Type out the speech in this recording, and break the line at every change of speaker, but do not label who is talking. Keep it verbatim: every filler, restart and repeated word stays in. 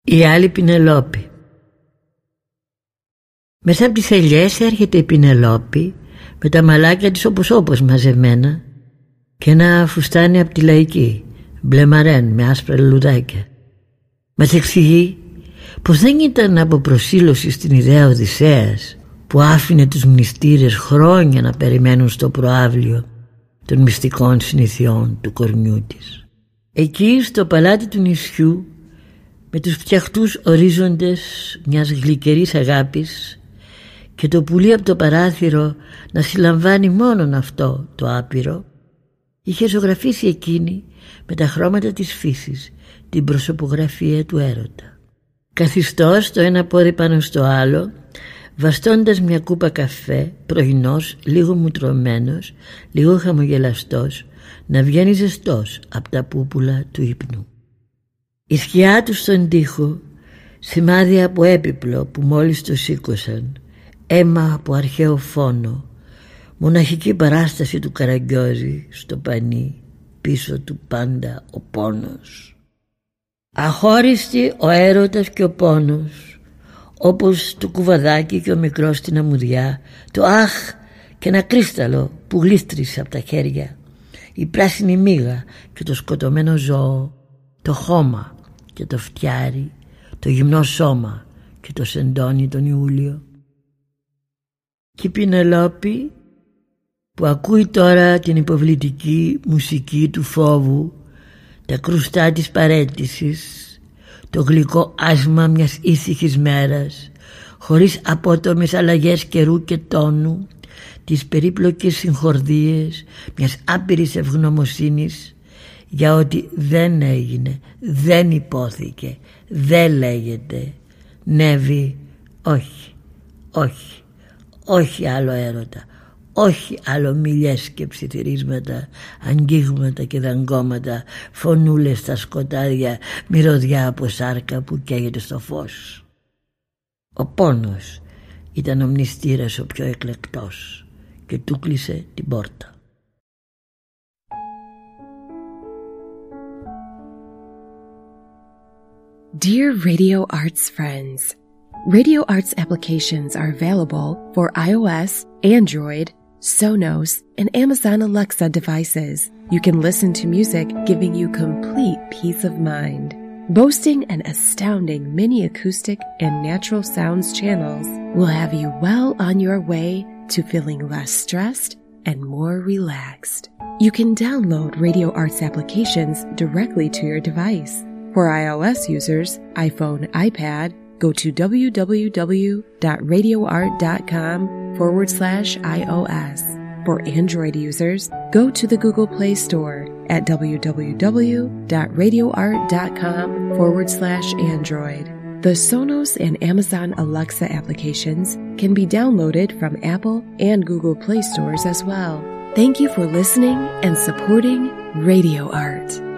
Η άλλη Πινελόπη. Μέσα από τις ελιές έρχεται η Πινελόπη με τα μαλάκια της όπως όπως μαζεμένα και ένα φουστάνι από τη Λαϊκή, μπλε μαρέν με άσπρα λουλουδάκια. Μας εξηγεί πως δεν ήταν από προσήλωση στην ιδέα Οδυσσέας που άφηνε τους μνηστήρες χρόνια να περιμένουν στο προαύλιο των μυστικών συνηθιών του κορμιού της. Εκεί στο παλάτι του νησιού, με τους φτιαχτούς ορίζοντες μιας γλυκερής αγάπης και το πουλί από το παράθυρο να συλλαμβάνει μόνον αυτό το άπειρο, είχε ζωγραφίσει εκείνη με τα χρώματα της φύσης την προσωπογραφία του έρωτα. Καθιστός το ένα πόδι πάνω στο άλλο, βαστώντας μια κούπα καφέ, πρωινός, λίγο μουτρωμένος, λίγο χαμογελαστός, να βγαίνει ζεστός από τα πούπουλα του ύπνου. Η σκιά του στον τοίχο, σημάδι από έπιπλο που μόλις το σήκωσαν, αίμα από αρχαίο φόνο, μοναχική παράσταση του Καραγκιόζη στο πανί, πίσω του πάντα ο πόνος. Αχώριστη ο έρωτας και ο πόνος, όπως το κουβαδάκι και ο μικρός στην αμμουδιά, το αχ και ένα κρίσταλο που γλίστρισε από τα χέρια, η πράσινη μύγα και το σκοτωμένο ζώο, το χώμα και το φτιάρι, το γυμνό σώμα και το σεντόνι τον Ιούλιο. Και η Πινελόπη που ακούει τώρα την υποβλητική μουσική του φόβου, τα κρουστά της παραίτησης, το γλυκό άσμα μιας ήσυχης μέρας, χωρίς απότομες αλλαγές καιρού και τόνου, τις περίπλοκες συγχορδίες μιας άπειρης ευγνωμοσύνης για ότι δεν έγινε, δεν υπόθηκε, δεν λέγεται, νεύει, όχι, όχι, όχι άλλο έρωτα, όχι άλλο μιλιές και ψιθυρίσματα, αγγίγματα και δαγκώματα, φωνούλες στα σκοτάδια, μυρωδιά από σάρκα που καίγεται στο φως. Ο πόνος ήταν ο μνηστήρας ο πιο εκλεκτός και του κλείσε την πόρτα.
Dear Radio Arts friends, Radio Arts applications are available for iOS, Android, Sonos, and Amazon Alexa devices. You can listen to music giving you complete peace of mind. Boasting an astounding mini acoustic and natural sounds channels will have you well on your way to feeling less stressed and more relaxed. You can download Radio Arts applications directly to your device. For iOS users, iPhone, iPad, go to www.radioart.com forward slash iOS. For Android users, go to the Google Play Store at www.radioart.com forward slash Android. The Sonos and Amazon Alexa applications can be downloaded from Apple and Google Play stores as well. Thank you for listening and supporting Radio Art.